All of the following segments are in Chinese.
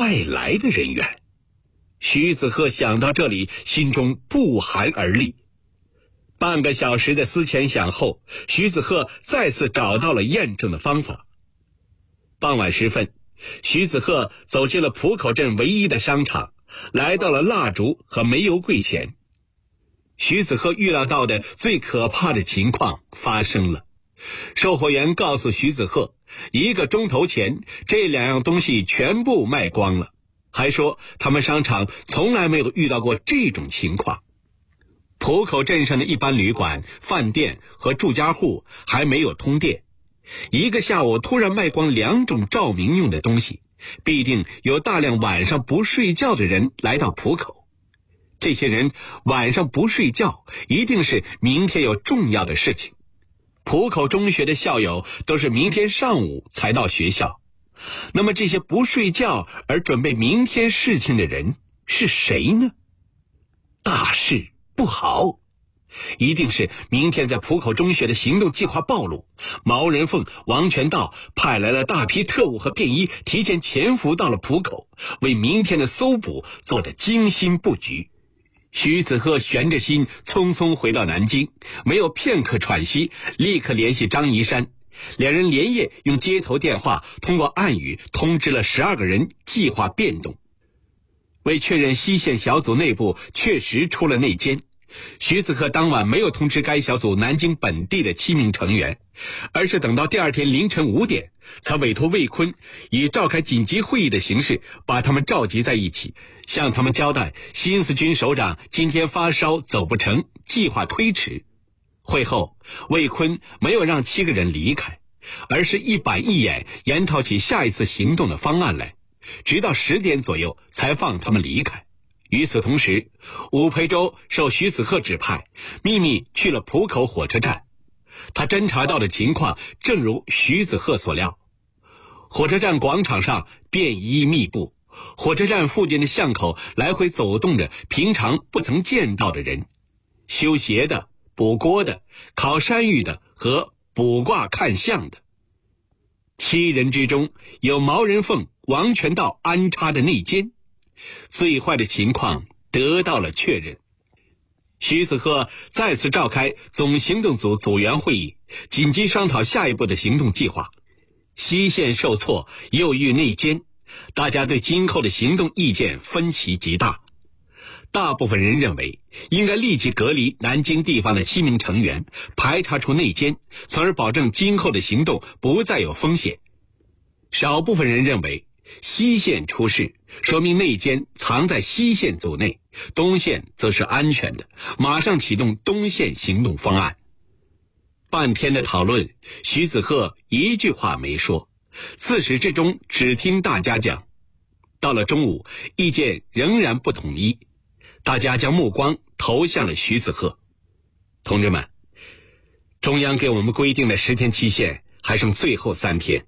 外来的人员。徐子鹤想到这里，心中不寒而栗。半个小时的思前想后，徐子鹤再次找到了验证的方法。傍晚时分，徐子鹤走进了浦口镇唯一的商场，来到了蜡烛和煤油柜前。徐子鹤预料到的最可怕的情况发生了。售货员告诉徐子鹤，1个钟头前这2样东西全部卖光了，还说他们商场从来没有遇到过这种情况。浦口镇上的一般旅馆、饭店和住家户还没有通电，1个下午突然卖光2种照明用的东西，必定有大量晚上不睡觉的人来到浦口。这些人晚上不睡觉，一定是明天有重要的事情。浦口中学的校友都是明天上午才到学校，那么这些不睡觉而准备明天事情的人是谁呢？大事不好，一定是明天在浦口中学的行动计划暴露，毛人凤、王全道派来了大批特务和便衣，提前潜伏到了浦口，为明天的搜捕做着精心布局。徐子鹤悬着心匆匆回到南京，没有片刻喘息，立刻联系张宜山。2人连夜用街头电话通过暗语通知了12个人计划变动。为确认西线小组内部确实出了内奸，徐子鹤当晚没有通知该小组南京本地的7名成员，而是等到第2天凌晨5点，才委托魏坤以召开紧急会议的形式把他们召集在一起，向他们交代新四军首长今天发烧走不成，计划推迟。会后，魏坤没有让7个人离开，而是一板一眼研讨起下一次行动的方案来，直到10点左右才放他们离开。与此同时，武培洲受徐子鹤指派，秘密去了浦口火车站。他侦查到的情况正如徐子鹤所料，火车站广场上便衣密布，火车站附近的巷口来回走动着平常不曾见到的人，修鞋的、补锅的、烤山芋的和卜卦看相的。7人之中有毛人凤、王全道安插的内奸，最坏的情况得到了确认。徐子鹤再次召开总行动组组员会议，紧急商讨下一步的行动计划。西线受挫，又遇内奸，大家对今后的行动意见分歧极大。大部分人认为应该立即隔离南京地方的7名成员，排查出内奸，从而保证今后的行动不再有风险。少部分人认为西线出事，说明内奸藏在西线组内，东线则是安全的，马上启动东线行动方案。半天的讨论，徐子鹤一句话没说，自始至终只听大家讲。到了中午，意见仍然不统一，大家将目光投向了徐子鹤。同志们，中央给我们规定的10天期限还剩最后3天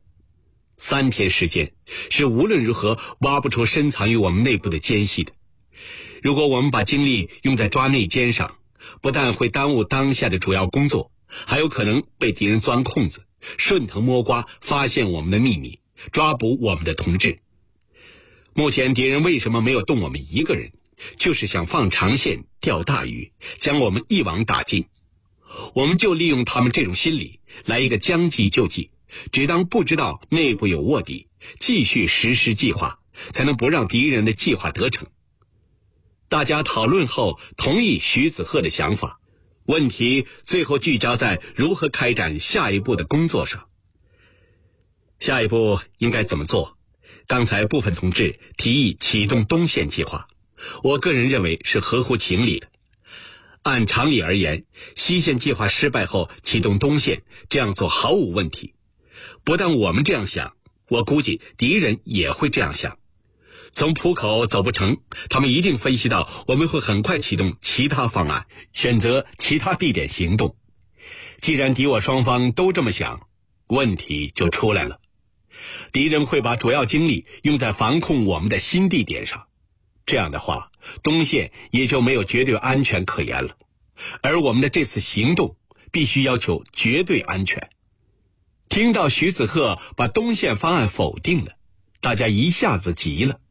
，3天时间是无论如何挖不出深藏于我们内部的奸细的。如果我们把精力用在抓内奸上，不但会耽误当下的主要工作，还有可能被敌人钻空子，顺藤摸瓜发现我们的秘密，抓捕我们的同志。目前敌人为什么没有动我们1个人，就是想放长线钓大鱼，将我们一网打尽。我们就利用他们这种心理，来一个将计就计，只当不知道内部有卧底，继续实施计划，才能不让敌人的计划得逞。大家讨论后同意徐子鹤的想法，问题最后聚焦在如何开展下一步的工作上。下一步应该怎么做？刚才部分同志提议启动东线计划，我个人认为是合乎情理的。按常理而言，西线计划失败后启动东线，这样做毫无问题。不但我们这样想，我估计敌人也会这样想。从浦口走不成，他们一定分析到我们会很快启动其他方案，选择其他地点行动。既然敌我双方都这么想，问题就出来了。敌人会把主要精力用在防控我们的新地点上，这样的话，东线也就没有绝对安全可言了。而我们的这次行动必须要求绝对安全。听到徐子鹤把东线方案否定了，大家一下子急了。